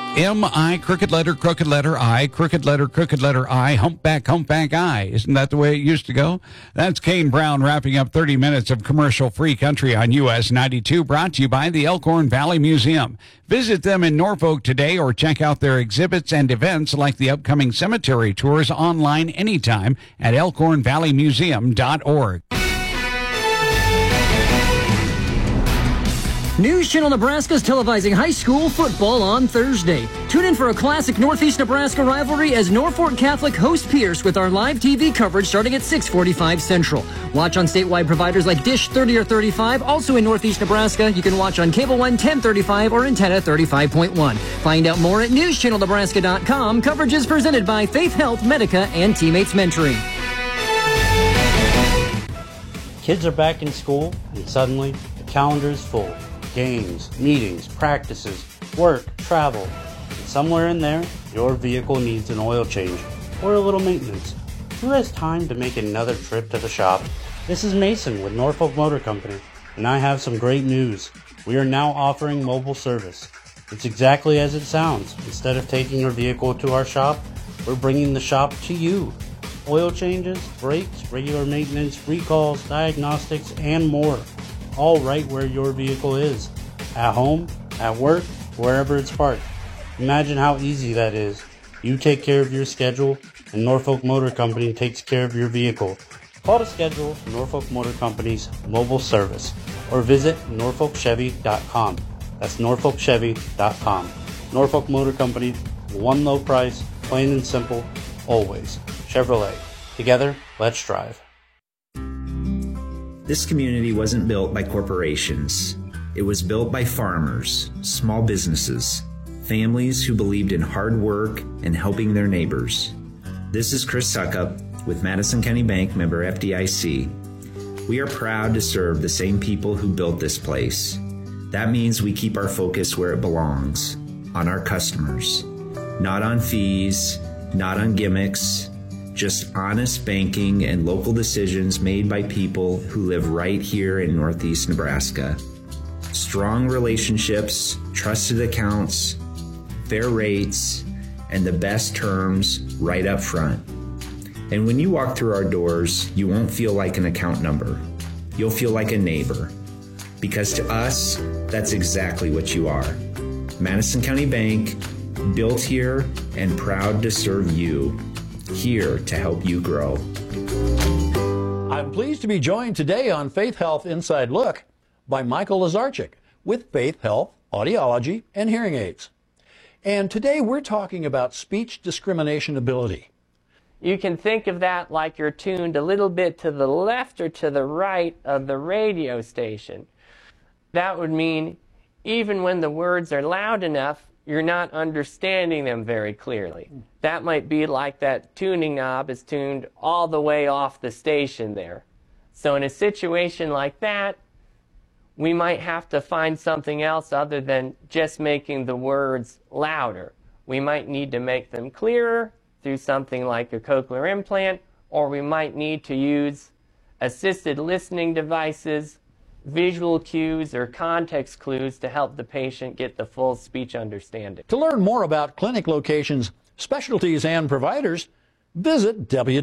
M-I, crooked letter I, crooked letter I, humpback I. Isn't that the way it used to go? That's Kane Brown wrapping up 30 minutes of commercial-free country on US 92, brought to you by the Elkhorn Valley Museum. Visit them in Norfolk today or check out their exhibits and events like the upcoming cemetery tours online anytime at elkhornvalleymuseum.org. News Channel Nebraska is televising high school football on Thursday. Tune in for a classic Northeast Nebraska rivalry as Norfolk Catholic host Pierce with our live TV coverage starting at 6:45 Central. Watch on statewide providers like Dish 30 or 35. Also in Northeast Nebraska, you can watch on Cable One 1035 or Antenna 35.1. Find out more at newschannelnebraska.com. Coverage is presented by Faith Health, Medica, and Teammates Mentoring. Kids are back in school, and suddenly the calendar is full. Games, meetings, practices, work, travel, and somewhere in there, your vehicle needs an oil change or a little maintenance. Who has time to make another trip to the shop? This is Mason with Norfolk Motor Company, and I have some great news. We are now offering mobile service. It's exactly as it sounds. Instead of taking your vehicle to our shop, we're bringing the shop to you. Oil changes, brakes, regular maintenance, recalls, diagnostics, and more. All right where your vehicle is. At home, at work, wherever it's parked. Imagine how easy that is. You take care of your schedule, and Norfolk Motor Company takes care of your vehicle. Call to schedule Norfolk Motor Company's mobile service or visit norfolkchevy.com. That's norfolkchevy.com. Norfolk Motor Company, one low price, plain and simple, always. Chevrolet. Together, let's drive. This community wasn't built by corporations. It was built by farmers, small businesses, families who believed in hard work and helping their neighbors. This is Chris Suckup with Madison County Bank, member FDIC. We are proud to serve the same people who built this place. That means we keep our focus where it belongs, on our customers. Not on fees, not on gimmicks, just honest banking and local decisions made by people who live right here in Northeast Nebraska. Strong relationships, trusted accounts, fair rates, and the best terms right up front. And when you walk through our doors, you won't feel like an account number. You'll feel like a neighbor. Because to us, that's exactly what you are. Madison County Bank, built here and proud to serve you. Here to help you grow. I'm pleased to be joined today on Faith Health Inside Look by Michael Lazarchik with Faith Health, Audiology, and Hearing Aids. And today we're talking about speech discrimination ability. You can think of that like you're tuned a little bit to the left or to the right of the radio station. That would mean even when the words are loud enough, you're not understanding them very clearly. That might be like that tuning knob is tuned all the way off the station there. So in a situation like that, we might have to find something else other than just making the words louder. We might need to make them clearer through something like a cochlear implant, or we might need to use assisted listening devices, visual cues, or context clues to help the patient get the full speech understanding. To learn more about clinic locations, specialties, and providers, visit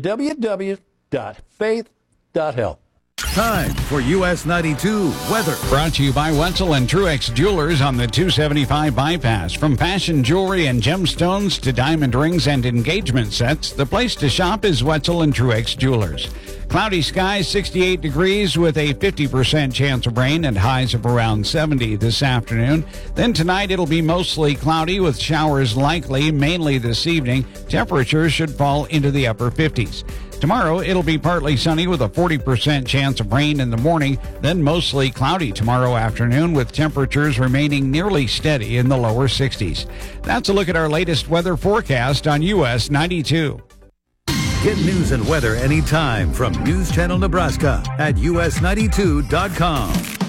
www.faith.health. Time for US 92 weather. Brought to you by Wetzel and Truex Jewelers on the 275 bypass. From fashion jewelry and gemstones to diamond rings and engagement sets, the place to shop is Wetzel and Truex Jewelers. Cloudy skies, 68 degrees with a 50% chance of rain and highs of around 70 this afternoon. Then tonight it'll be mostly cloudy with showers likely, mainly this evening. Temperatures should fall into the upper 50s. Tomorrow it'll be partly sunny with a 40% chance of rain in the morning, then mostly cloudy tomorrow afternoon with temperatures remaining nearly steady in the lower 60s. That's a look at our latest weather forecast on US 92. Get news and weather anytime from News Channel Nebraska at us92.com.